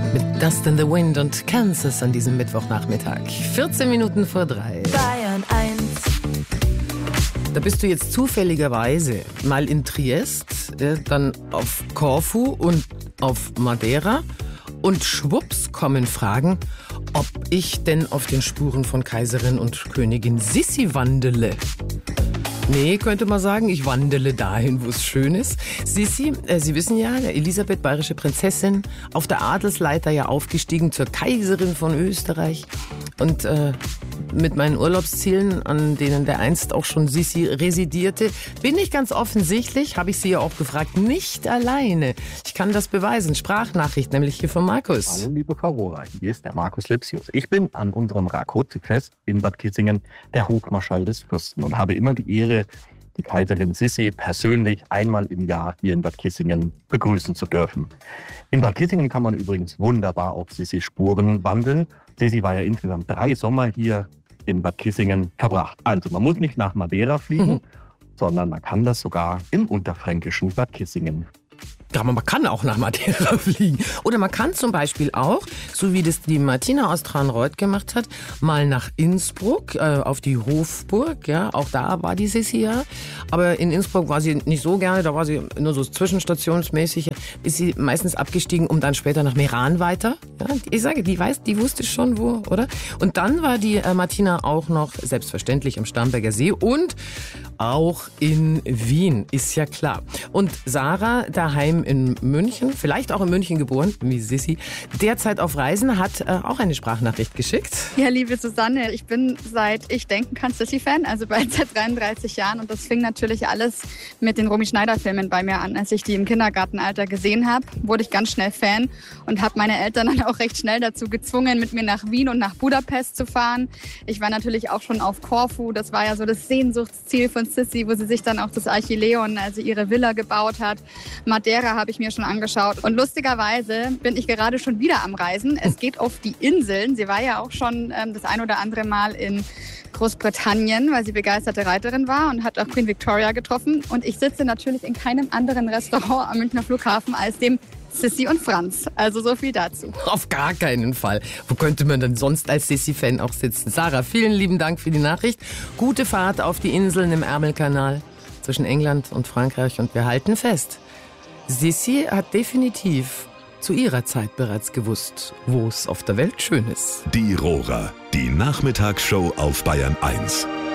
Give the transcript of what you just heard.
Mit Dust in the Wind und Kansas an diesem Mittwochnachmittag. 14 Minuten vor 3. Bayern 1. Da bist du jetzt zufälligerweise mal in Triest, dann auf Korfu und auf Madeira. Und schwupps kommen Fragen, ob ich denn auf den Spuren von Kaiserin und Königin Sissi wandele. Nee, könnte man sagen, ich wandele dahin, wo es schön ist. Sissi, Sie wissen ja, Elisabeth, bayerische Prinzessin, auf der Adelsleiter ja aufgestiegen zur Kaiserin von Österreich. Und mit meinen Urlaubszielen, an denen der einst auch schon Sissi residierte, bin ich ganz offensichtlich, habe ich Sie ja auch gefragt, nicht alleine. Ich kann das beweisen. Sprachnachricht, nämlich hier von Markus. Hallo liebe Carola, hier ist der Markus Lipsius. Ich bin an unserem Rakoczy-Fest in Bad Kissingen der Hofmarschall des Fürsten und habe immer die Ehre, die Kaiserin Sissi persönlich einmal im Jahr hier in Bad Kissingen begrüßen zu dürfen. In Bad Kissingen kann man übrigens wunderbar auf Sissi Spuren wandeln. Sissi war ja insgesamt 3 Sommer hier in Bad Kissingen verbracht. Also man muss nicht nach Madeira fliegen, sondern man kann das sogar im unterfränkischen Bad Kissingen. Ja, aber man kann auch nach Madeira fliegen. Oder man kann zum Beispiel auch, so wie das die Martina aus Tranreuth gemacht hat, mal nach Innsbruck, auf die Hofburg. Ja, auch da war die Sissi ja. Aber in Innsbruck war sie nicht so gerne, da war sie nur so zwischenstationsmäßig. Ist sie meistens abgestiegen, um dann später nach Meran weiter. Ja, ich sage, die wusste schon wo, oder? Und dann war die Martina auch noch selbstverständlich am Starnberger See und auch in Wien, ist ja klar. Und Sarah daheim in München, vielleicht auch in München geboren, wie Sissi, derzeit auf Reisen, hat auch eine Sprachnachricht geschickt. Ja, liebe Susanne, ich bin seit ich denken kann Sissi-Fan, also bald seit 33 Jahren. Und das fing natürlich alles mit den Romy-Schneider-Filmen bei mir an. Als ich die im Kindergartenalter gesehen habe, wurde ich ganz schnell Fan und habe meine Eltern dann auch recht schnell dazu gezwungen, mit mir nach Wien und nach Budapest zu fahren. Ich war natürlich auch schon auf Korfu, das war ja so das Sehnsuchtsziel von Sissi, wo sie sich dann auch das Archileon, also ihre Villa, gebaut hat. Madeira habe ich mir schon angeschaut. Und lustigerweise bin ich gerade schon wieder am Reisen. Es geht auf die Inseln. Sie war ja auch schon das ein oder andere Mal in Großbritannien, weil sie begeisterte Reiterin war und hat auch Queen Victoria getroffen. Und ich sitze natürlich in keinem anderen Restaurant am Münchner Flughafen als dem Sissi und Franz. Also so viel dazu. Auf gar keinen Fall. Wo könnte man denn sonst als Sissi-Fan auch sitzen? Sarah, vielen lieben Dank für die Nachricht. Gute Fahrt auf die Inseln im Ärmelkanal zwischen England und Frankreich. Und wir halten fest, Sissi hat definitiv zu ihrer Zeit bereits gewusst, wo es auf der Welt schön ist. Die Rohrer, die Nachmittagsshow auf Bayern 1.